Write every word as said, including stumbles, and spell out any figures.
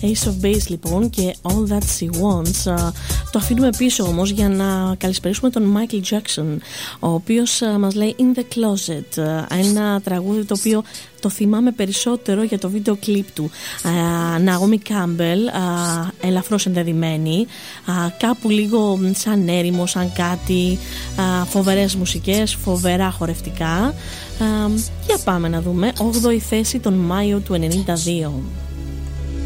Ace of Base λοιπόν και All That She Wants. Uh, το αφήνουμε πίσω όμως για να καλησπερίσουμε τον Michael Jackson, ο οποίος uh, μας λέει In The Closet, uh, ένα τραγούδι το οποίο το θυμάμαι περισσότερο για το βίντεο κλιπ του. Naomi Campbell, uh, ελαφρώς ενδεδειμένη, uh, κάπου λίγο σαν έρημο, σαν κάτι, uh, φοβερές μουσικές, φοβερά χορευτικά. Uh, για πάμε να δούμε. όγδοη θέση τον Μάιο του ενενήντα δύο.